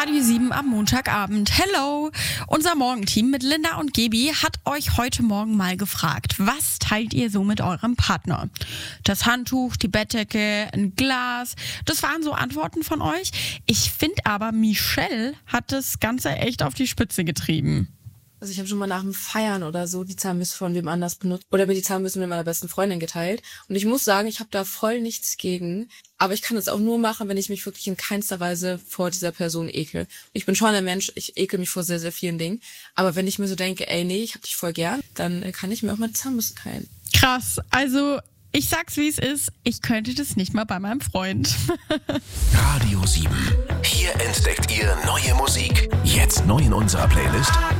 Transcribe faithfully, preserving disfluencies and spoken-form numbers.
Radio sieben am Montagabend. Hello! Unser Morgenteam mit Linda und Gebi hat euch heute Morgen mal gefragt, was teilt ihr so mit eurem Partner? Das Handtuch, die Bettdecke, ein Glas, das waren so Antworten von euch. Ich finde aber, Michelle hat das Ganze echt auf die Spitze getrieben. Also ich habe schon mal nach dem Feiern oder so die Zahnbürste von wem anders benutzt oder mir die Zahnbürste mit meiner besten Freundin geteilt. Und ich muss sagen, ich habe da voll nichts gegen. Aber ich kann das auch nur machen, wenn ich mich wirklich in keinster Weise vor dieser Person ekel. Ich bin schon ein Mensch, ich ekel mich vor sehr, sehr vielen Dingen. Aber wenn ich mir so denke, ey, nee, ich hab dich voll gern, dann kann ich mir auch mal die Zahnbürste teilen. Krass, also ich sag's wie es ist, ich könnte das nicht mal bei meinem Freund. Radio sieben. Hier entdeckt ihr neue Musik. Jetzt neu in unserer Playlist